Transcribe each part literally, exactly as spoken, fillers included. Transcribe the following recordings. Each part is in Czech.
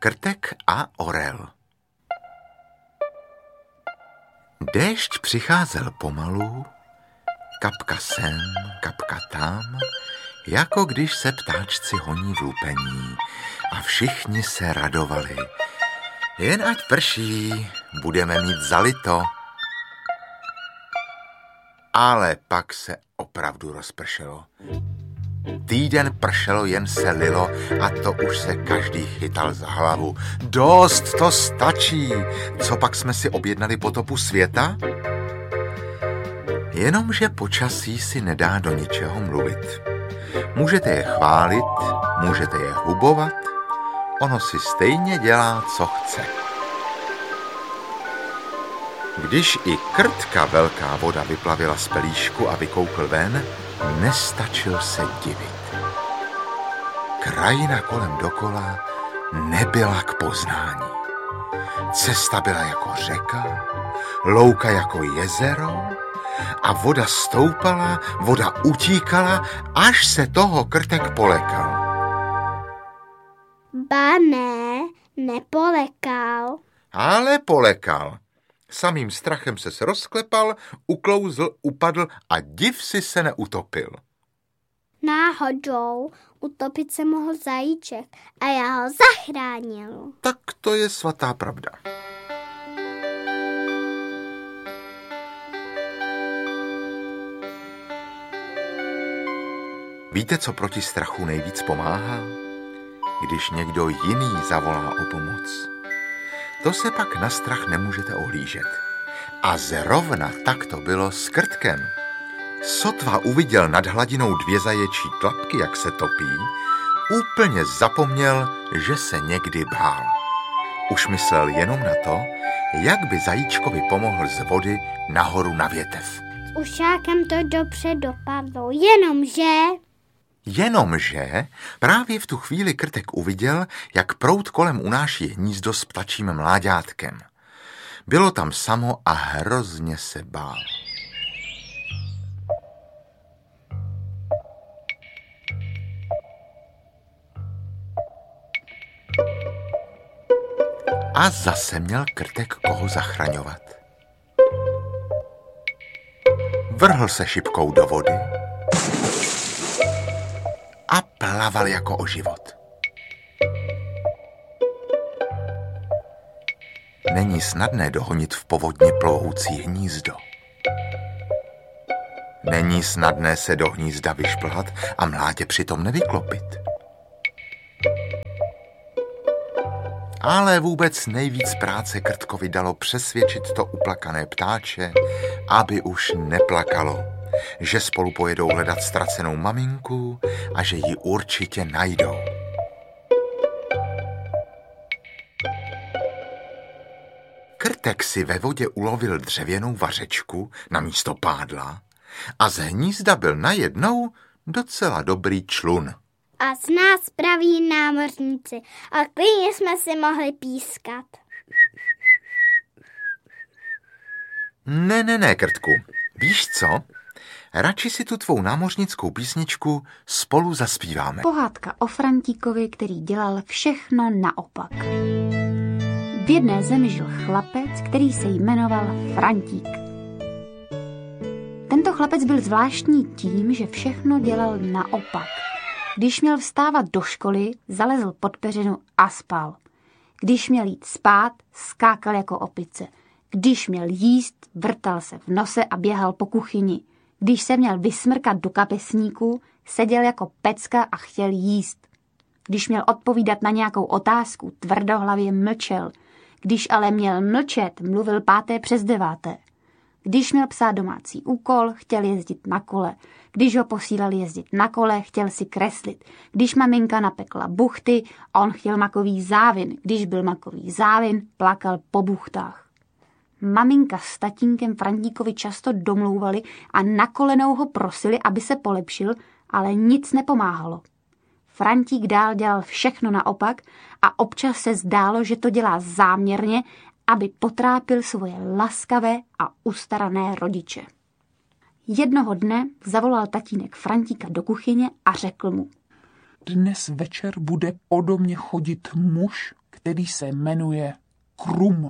Krtek a orel. Déšť přicházel pomalu, kapka sem, kapka tam, jako když se ptáčci honí v lupení, a všichni se radovali. Jen ať prší, budeme mít zalito. Ale pak se opravdu rozpršelo. Týden pršelo, jen se lilo, a to už se každý chytal za hlavu. Dost, to stačí. Co pak jsme si objednali potopu světa? Jenomže počasí si nedá do ničeho mluvit. Můžete je chválit, můžete je hubovat, ono si stejně dělá, co chce. Když i Krtka velká voda vyplavila z pelíšku a vykoukl ven, nestačil se divit. Krajina kolem dokola nebyla k poznání. Cesta byla jako řeka, louka jako jezero a voda stoupala, voda utíkala, až se toho Krtek polekal. Ba ne, nepolekal. Ale polekal. Samým strachem se rozklepal, uklouzl, upadl a div si se neutopil. Náhodou utopit se mohl zajíček a já ho zachránil. Tak to je svatá pravda. Víte, co proti strachu nejvíc pomáhá? Když někdo jiný zavolá o pomoc. To se pak na strach nemůžete ohlížet. A zrovna tak to bylo s Krtkem. Sotva uviděl nad hladinou dvě zaječí tlapky, jak se topí, úplně zapomněl, že se někdy bál. Už myslel jenom na to, jak by zajíčkovi pomohl z vody nahoru na větev. S ušákem to dobře dopadlo, jenomže... Jenomže právě v tu chvíli Krtek uviděl, jak proud kolem unáší hnízdo s ptačím mláďátkem. Bylo tam samo a hrozně se bál. A zase měl Krtek koho zachraňovat. Vrhl se šipkou do vody a plaval jako o život. Není snadné dohonit v povodni plovoucí hnízdo. Není snadné se do hnízda vyšplhat a mládě přitom nevyklopit. Ale vůbec nejvíc práce Krtkovi dalo přesvědčit to uplakané ptáče, aby už neplakalo, že spolu pojedou hledat ztracenou maminku a že ji určitě najdou. Krtek si ve vodě ulovil dřevěnou vařečku na místo pádla a z hnízda byl najednou docela dobrý člun. A z nás praví námořníci a klidně jsme si mohli pískat. Ne, ne, ne, Krtku. Víš co? Radši si tu tvou námořnickou písničku spolu zaspíváme. Pohádka o Frantíkovi, který dělal všechno naopak. V jedné zemi žil chlapec, který se jmenoval Frantík. Tento chlapec byl zvláštní tím, že všechno dělal naopak. Když měl vstávat do školy, zalezl pod peřinu a spal. Když měl jít spát, skákal jako opice. Když měl jíst, vrtal se v nose a běhal po kuchyni. Když se měl vysmrkat do kapesníku, seděl jako pecka a chtěl jíst. Když měl odpovídat na nějakou otázku, tvrdohlavě mlčel. Když ale měl mlčet, mluvil páté přes deváté. Když měl psát domácí úkol, chtěl jezdit na kole. Když ho posílali jezdit na kole, chtěl si kreslit. Když maminka napekla buchty, on chtěl makový závin. Když byl makový závin, plakal po buchtách. Maminka s tatínkem Frantíkovi často domlouvali a na kolenou ho prosili, aby se polepšil, ale nic nepomáhalo. Frantík dál dělal všechno naopak a občas se zdálo, že to dělá záměrně, aby potrápil svoje laskavé a ustarané rodiče. Jednoho dne zavolal tatínek Frantíka do kuchyně a řekl mu: Dnes večer bude ode mě chodit muž, který se jmenuje Krum.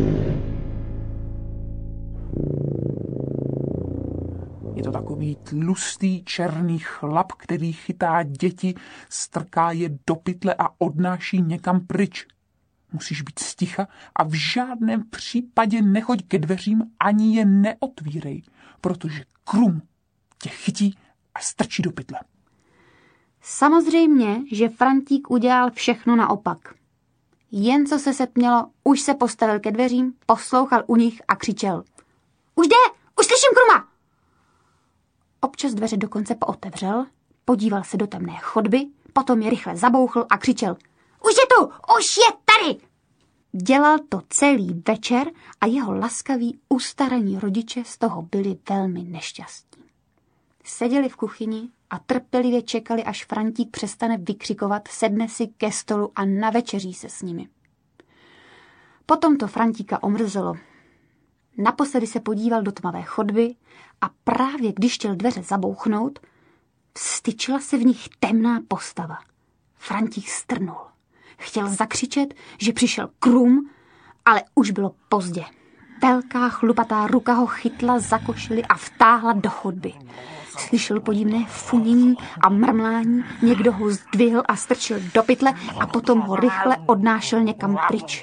Je to takový tlustý černý chlap, který chytá děti, strká je do pytle a odnáší někam pryč. Musíš být sticha a v žádném případě nechoď ke dveřím ani je neotvírej, protože Krum tě chytí a strčí do pytle. Samozřejmě, že Frantík udělal všechno naopak. Jen co se setmělo, už se postavil ke dveřím, poslouchal u nich a křičel. Už jde, už slyším Kruma! Občas dveře dokonce pootevřel, podíval se do temné chodby, potom je rychle zabouchl a křičel. Už je tu, už je tady! Dělal to celý večer a jeho laskaví, ustaraní rodiče z toho byli velmi nešťastní. Seděli v kuchyni a trpělivě čekali, až Frantík přestane vykřikovat, sedne si ke stolu a navečeří se s nimi. Potom to Frantíka omrzelo. Naposledy se podíval do tmavé chodby a právě když chtěl dveře zabouchnout, vstyčila se v nich temná postava. Frantík strnul. Chtěl zakřičet, že přišel Krum, ale už bylo pozdě. Velká chlupatá ruka ho chytla za košili a vtáhla do chodby. Slyšel podivné funění a mrmlání, někdo ho zdvihl a strčil do pytle a potom ho rychle odnášel někam pryč.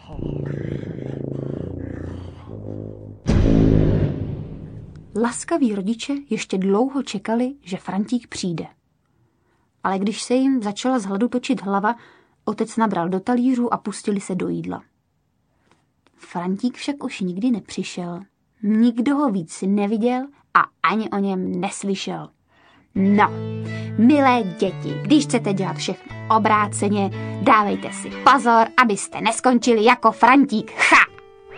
Laskaví rodiče ještě dlouho čekali, že Frantík přijde. Ale když se jim začala z hladu točit hlava, otec nabral do talířů a pustili se do jídla. Frantík však už nikdy nepřišel. Nikdo ho víc neviděl a ani o něm neslyšel. No, milé děti, když chcete dělat všechno obráceně, dávejte si pozor, abyste neskončili jako Frantík. Ha!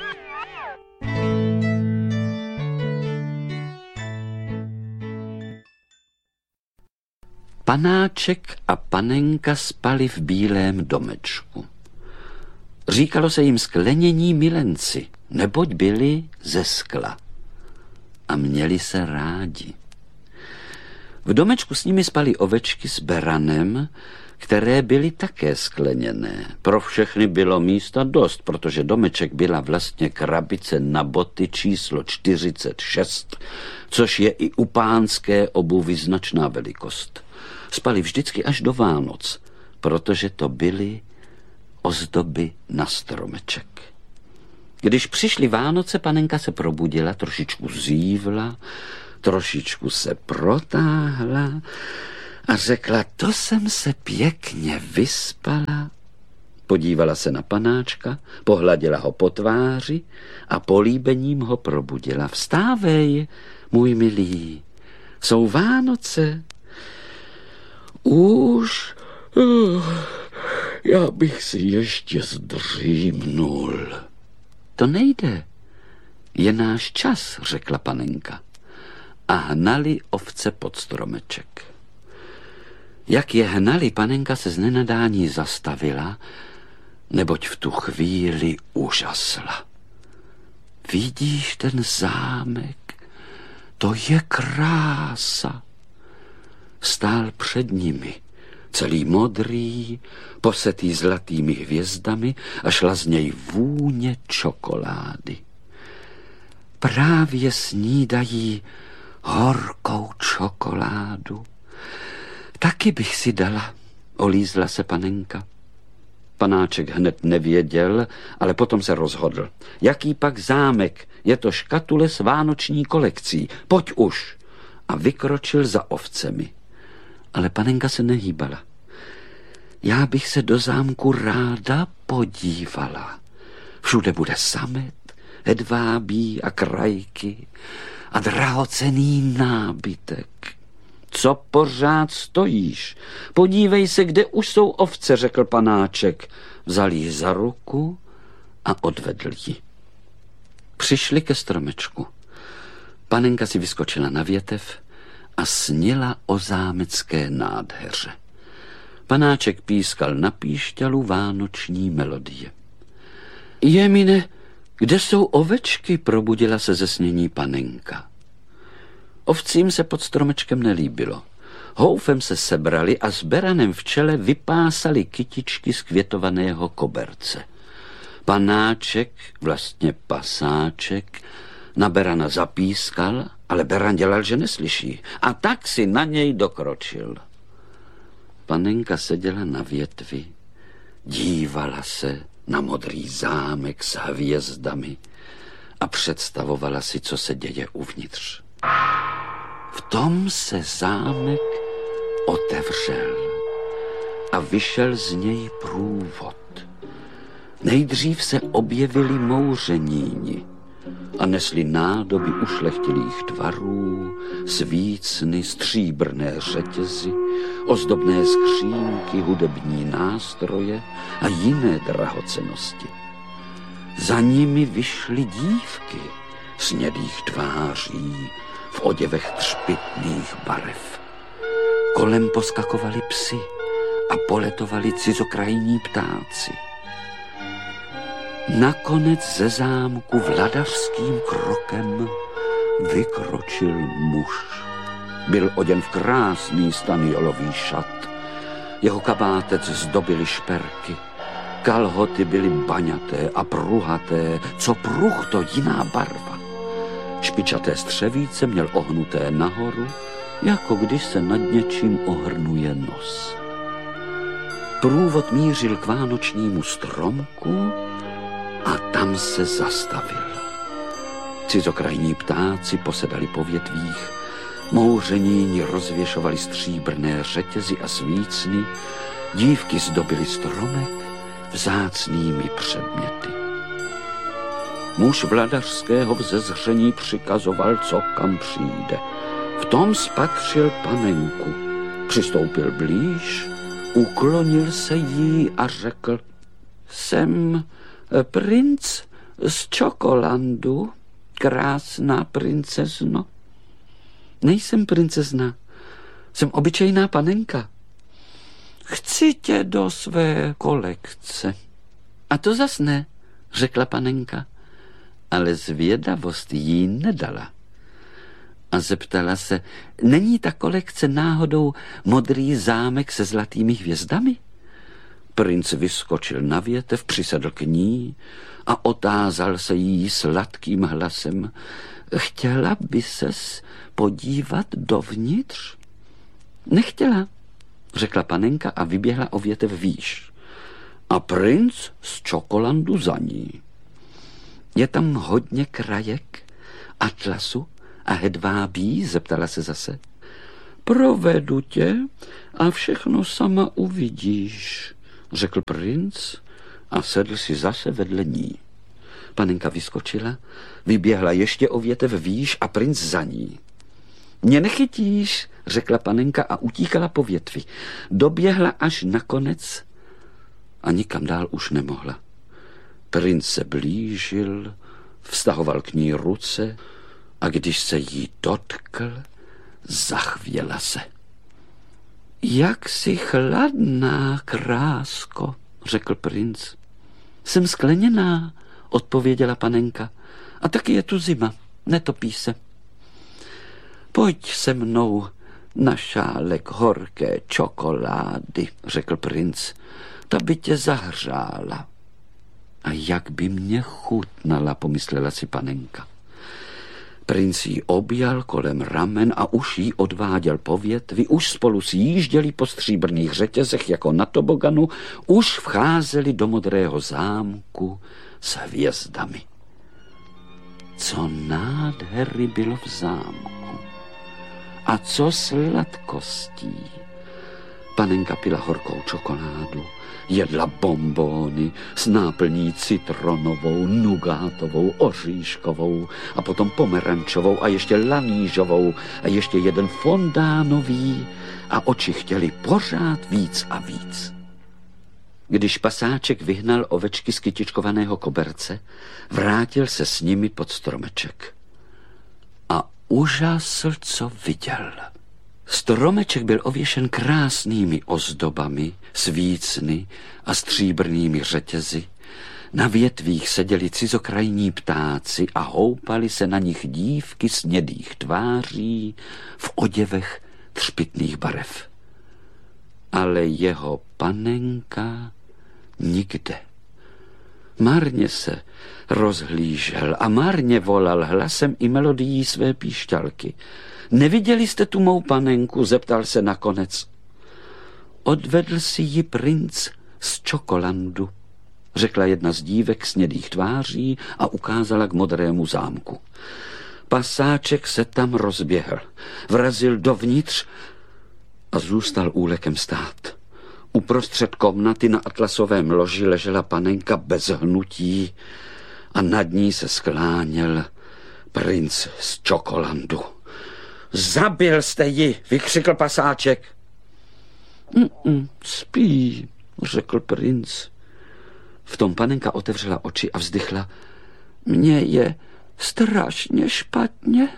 Panáček a panenka spali v bílém domečku. Říkalo se jim sklenění milenci, neboť byli ze skla. A měli se rádi. V domečku s nimi spali ovečky s beranem, které byly také skleněné. Pro všechny bylo místa dost, protože domeček byla vlastně krabice na boty číslo čtyřicet šest, což je i u pánské obuvy značná velikost. Spali vždycky až do Vánoc, protože to byly ozdoby na stromeček. Když přišly Vánoce, panenka se probudila, trošičku zívla, trošičku se protáhla a řekla, to jsem se pěkně vyspala. Podívala se na panáčka, pohladila ho po tváři a políbením ho probudila. Vstávej, můj milý, jsou Vánoce. Už, uh, já bych si ještě zdřímnul. To nejde, je náš čas, řekla panenka. A hnali ovce pod stromeček. Jak je hnali, panenka se z nenadání zastavila, neboť v tu chvíli užasla. Vidíš ten zámek? To je krása. Stál před nimi, celý modrý, posetý zlatými hvězdami a šla z něj vůně čokolády. Právě snídají horkou čokoládu. Taky bych si dala, olízla se panenka. Panáček hned nevěděl, ale potom se rozhodl. Jaký pak zámek, je to škatule s vánoční kolekcí, pojď už. A vykročil za ovcemi. Ale panenka se nehýbala. Já bych se do zámku ráda podívala. Všude bude samet, hedvábí a krajky a drahocenný nábytek. Co pořád stojíš? Podívej se, kde už jsou ovce, řekl panáček. Vzal jí za ruku a odvedl ji. Přišli ke stromečku. Panenka si vyskočila na větev a snila o zámecké nádheře. Panáček pískal na píšťalu vánoční melodie. Jemine, kde jsou ovečky? Probudila se ze snění panenka. Ovcím se pod stromečkem nelíbilo. Houfem se sebrali a s beranem v čele vypásali kytičky z květovaného koberce. Panáček, vlastně pasáček, na berana zapískal, ale beran dělal, že neslyší, a tak si na něj dokročil. Panenka seděla na větvi, dívala se na modrý zámek s hvězdami a představovala si, co se děje uvnitř. V tom se zámek otevřel a vyšel z něj průvod. Nejdřív se objevili mouřeníni a nesli nádoby ušlechtilých tvarů, svícny, stříbrné řetězy, ozdobné skřínky, hudební nástroje a jiné drahocennosti. Za nimi vyšly dívky snědých tváří v oděvech třpytných barev. Kolem poskakovali psi a poletovali cizokrajní ptáci. Nakonec ze zámku vladařským krokem vykročil muž. Byl oděn v krásný staniolový šat. Jeho kabátec zdobily šperky. Kalhoty byly baňaté a pruhaté, co pruh to jiná barva. Špičaté střevíce měl ohnuté nahoru, jako když se nad něčím ohrnuje nos. Průvod mířil k vánočnímu stromku a tam se zastavil. Cizokrajní ptáci posedali po větvích, mouřeníni rozvěšovali stříbrné řetězy a svícny, dívky zdobily stromek vzácnými předměty. Muž vladařského vzezření přikazoval, co kam přijde. V tom spatřil panenku. Přistoupil blíž, uklonil se jí a řekl: Jsem princ z Čokolandu, krásná princezno. Nejsem princezna, jsem obyčejná panenka. Chci tě do své kolekce. A to zas ne, řekla panenka, ale zvědavost jí nedala. A zeptala se, není ta kolekce náhodou modrý zámek se zlatými hvězdami? Princ vyskočil na větev, přisedl k ní a otázal se jí sladkým hlasem: Chtěla by ses podívat dovnitř? Nechtěla, řekla panenka a vyběhla o větev výš. A princ z Čokolandu za ní. Je tam hodně krajek, atlasu a hedvábí, zeptala se zase. Provedu tě a všechno sama uvidíš, řekl princ a sedl si zase vedle ní. Panenka vyskočila, vyběhla ještě o větev výš a princ za ní. Mě nechytíš, řekla panenka a utíkala po větvi. Doběhla až nakonec a nikam dál už nemohla. Princ se blížil, vztahoval k ní ruce a když se jí dotkl, zachvěla se. Jak jsi chladná, krásko, řekl princ. Jsem skleněná, odpověděla panenka. A taky je tu zima, netopí se. Pojď se mnou na šálek horké čokolády, řekl princ. Ta by tě zahřála. A jak by mě chutnala, pomyslela si panenka. Princ jí objal kolem ramen a už jí odváděl po větvi, už spolu sjížděli po stříbrných řetězech jako na toboganu, už vcházeli do modrého zámku s hvězdami. Co nádhery bylo v zámku a co sladkostí. Panenka pila horkou čokoládu, jedla bonbóny s náplní citronovou, nugátovou, oříškovou a potom pomerančovou a ještě lanížovou a ještě jeden fondánový a oči chtěli pořád víc a víc. Když pasáček vyhnal ovečky z kytičkovaného koberce, vrátil se s nimi pod stromeček. A užasl, co viděl. Stromeček byl ověšen krásnými ozdobami, svícny a stříbrnými řetězy. Na větvích seděli cizokrajní ptáci a houpali se na nich dívky snědých tváří v oděvech třpytných barev. Ale jeho panenka nikde. Marně se rozhlížel a marně volal hlasem i melodií své píšťalky. Neviděli jste tu mou panenku? Zeptal se nakonec. Odvedl si ji princ z Čokolandu, řekla jedna z dívek snědých tváří a ukázala k modrému zámku. Pasáček se tam rozběhl, vrazil dovnitř a zůstal úlekem stát. Uprostřed komnaty na atlasovém loži ležela panenka bez hnutí a nad ní se skláněl princ z Čokolandu. Zabil jste ji, vykřikl pasáček. Mm-mm, spí, řekl princ. V tom panenka otevřela oči a vzdychla. Mně je strašně špatně.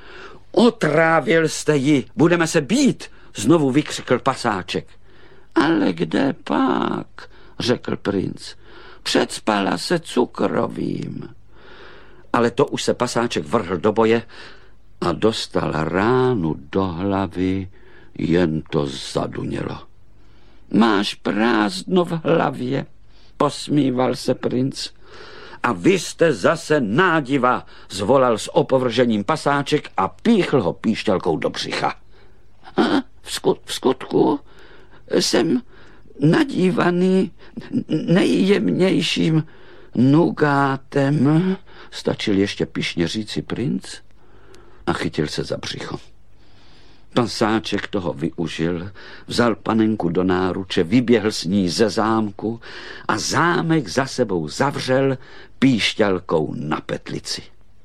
Otrávil jste ji, budeme se bít, znovu vykřikl pasáček. Ale kde pak, řekl princ. Předspala se cukrovým. Ale to už se pasáček vrhl do boje a dostal ránu do hlavy, jen to zadunělo. Máš prázdno v hlavě, posmíval se princ. A vy jste zase nádiva, zvolal s opovržením pasáček a píchl ho píšťalkou do břicha. A v, skut, v skutku jsem nadívaný nejjemnějším nugátem, stačil ještě pyšně říci princ a chytil se za břicho. Pasáček toho využil, vzal panenku do náruče, vyběhl s ní ze zámku a zámek za sebou zavřel píšťalkou na petlici.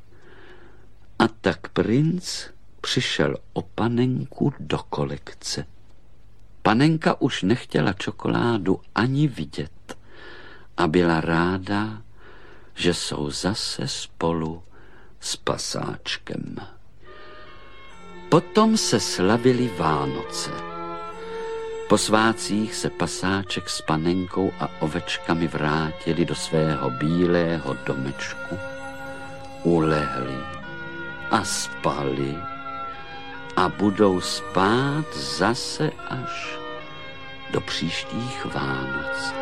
A tak princ přišel o panenku do kolekce. Panenka už nechtěla čokoládu ani vidět a byla ráda, že jsou zase spolu s pasáčkem. Potom se slavily Vánoce. Po svácích se pasáček s panenkou a ovečkami vrátili do svého bílého domečku, ulehli a spali a budou spát zase až do příštích Vánoc.